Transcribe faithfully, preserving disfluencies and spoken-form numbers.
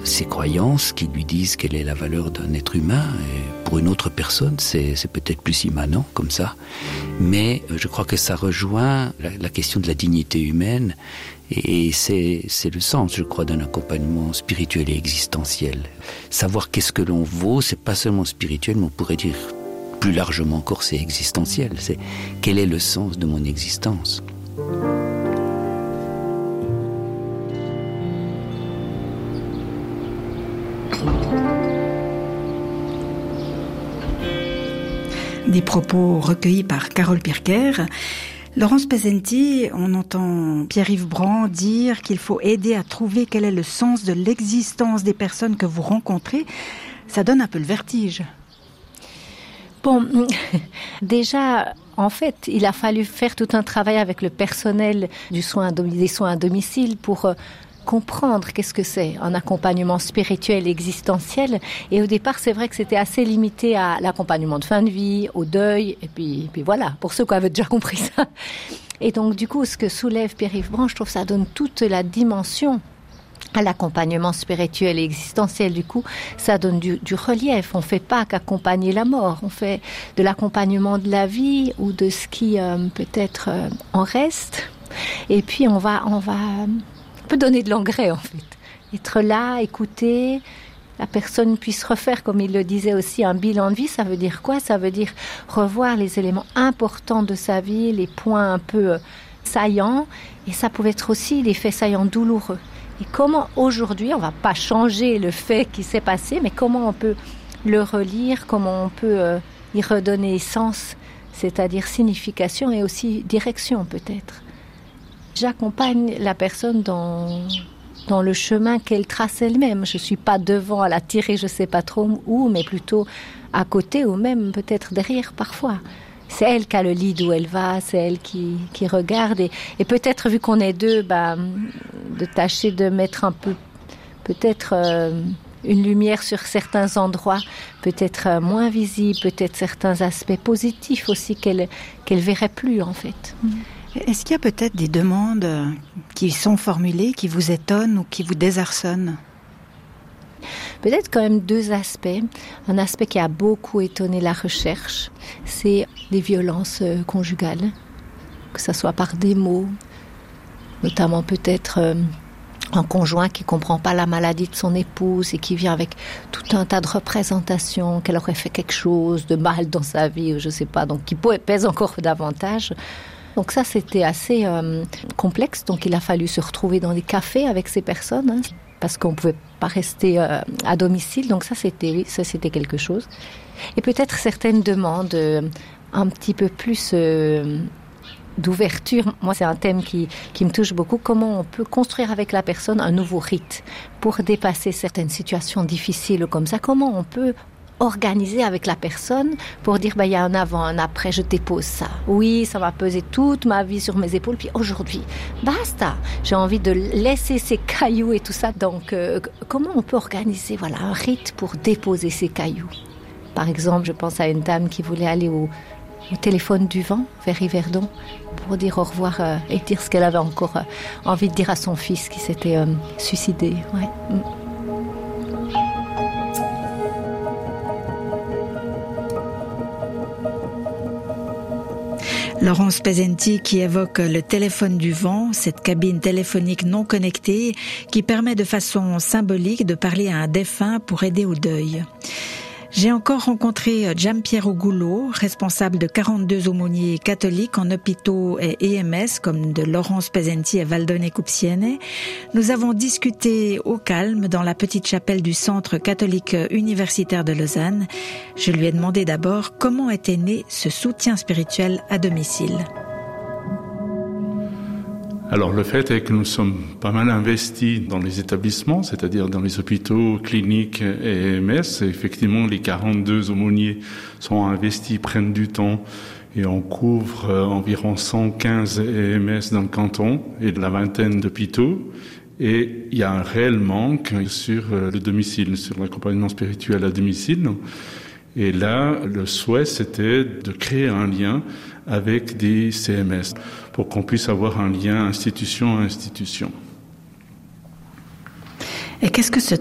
ses croyances qui lui disent quelle est la valeur d'un être humain. Et pour une autre personne, c'est, c'est peut-être plus immanent comme ça. Mais je crois que ça rejoint la, la question de la dignité humaine. Et c'est, c'est le sens, je crois, d'un accompagnement spirituel et existentiel. Savoir qu'est-ce que l'on vaut, c'est pas seulement spirituel, mais on pourrait dire plus largement encore, c'est existentiel. C'est quel est le sens de mon existence ? Des propos recueillis par Carole Pirker. Laurence Pesenti, on entend Pierre-Yves Brand dire qu'il faut aider à trouver quel est le sens de l'existence des personnes que vous rencontrez. Ça donne un peu le vertige. Bon, déjà, en fait, il a fallu faire tout un travail avec le personnel du soin, des soins à domicile pour comprendre qu'est-ce que c'est un accompagnement spirituel existentiel. Et au départ, c'est vrai que c'était assez limité à l'accompagnement de fin de vie, au deuil, et puis, puis voilà, pour ceux qui avaient déjà compris ça. Et donc, du coup, ce que soulève Pierre-Yves Brand, je trouve que ça donne toute la dimension à l'accompagnement spirituel et existentiel. Du coup, ça donne du, du relief. On ne fait pas qu'accompagner la mort, on fait de l'accompagnement de la vie ou de ce qui euh, peut-être euh, en reste. Et puis, on va... On va peut donner de l'engrais en fait, être là, écouter, la personne puisse refaire, comme il le disait aussi, un bilan de vie. Ça veut dire quoi ? Ça veut dire revoir les éléments importants de sa vie, les points un peu saillants, et ça pouvait être aussi des faits saillants douloureux. Et comment aujourd'hui, on va pas changer le fait qui s'est passé, mais comment on peut le relire, comment on peut euh, y redonner sens, c'est-à-dire signification et aussi direction peut-être. J'accompagne la personne dans, dans le chemin qu'elle trace elle-même. Je ne suis pas devant à la tirer, je ne sais pas trop où, mais plutôt à côté ou même peut-être derrière parfois. C'est elle qui a le lead où elle va, c'est elle qui, qui regarde. Et, et peut-être, vu qu'on est deux, bah, de tâcher de mettre un peu, peut-être euh, une lumière sur certains endroits, peut-être euh, moins visibles, peut-être certains aspects positifs aussi qu'elle qu'elle verrait plus en fait. Mmh. Est-ce qu'il y a peut-être des demandes qui sont formulées, qui vous étonnent ou qui vous désarçonnent ? Peut-être quand même deux aspects. Un aspect qui a beaucoup étonné la recherche, c'est les violences conjugales, que ce soit par des mots, notamment peut-être euh, un conjoint qui ne comprend pas la maladie de son épouse et qui vient avec tout un tas de représentations, qu'elle aurait fait quelque chose de mal dans sa vie, ou je ne sais pas, donc qui pèse encore davantage. Donc ça, c'était assez euh, complexe. Donc il a fallu se retrouver dans des cafés avec ces personnes, hein, parce qu'on ne pouvait pas rester euh, à domicile. Donc ça c'était, oui, ça, c'était quelque chose. Et peut-être certaines demandes euh, un petit peu plus euh, d'ouverture. Moi, c'est un thème qui, qui me touche beaucoup. Comment on peut construire avec la personne un nouveau rite pour dépasser certaines situations difficiles comme ça. Comment on peut organiser avec la personne pour dire bah, il y a un avant, un après, je dépose ça. Oui, ça va peser toute ma vie sur mes épaules, puis aujourd'hui, basta. J'ai envie de laisser ces cailloux et tout ça. Donc, euh, comment on peut organiser voilà, un rite pour déposer ces cailloux ? Par exemple, je pense à une dame qui voulait aller au, au téléphone du vent, vers Yverdon, pour dire au revoir euh, et dire ce qu'elle avait encore euh, envie de dire à son fils qui s'était euh, suicidé. Ouais. Mm. Laurence Pesenti qui évoque le téléphone du vent, cette cabine téléphonique non connectée qui permet de façon symbolique de parler à un défunt pour aider au deuil. J'ai encore rencontré Giampiero Gullo, responsable de quarante-deux aumôniers catholiques en hôpitaux et E M S comme de Laurence Pesenti et Valdone Cupsiene. Nous avons discuté au calme dans la petite chapelle du Centre catholique universitaire de Lausanne. Je lui ai demandé d'abord comment était né ce soutien spirituel à domicile. Alors le fait est que nous sommes pas mal investis dans les établissements, c'est-à-dire dans les hôpitaux, cliniques et E M S. Et effectivement, les quarante-deux aumôniers sont investis, prennent du temps et on couvre euh, environ cent quinze E M S dans le canton et de la vingtaine d'hôpitaux. Et il y a un réel manque sur euh, le domicile, sur l'accompagnement spirituel à domicile. Et là, le souhait, c'était de créer un lien avec des C M S pour qu'on puisse avoir un lien institution à institution. Et qu'est-ce que ce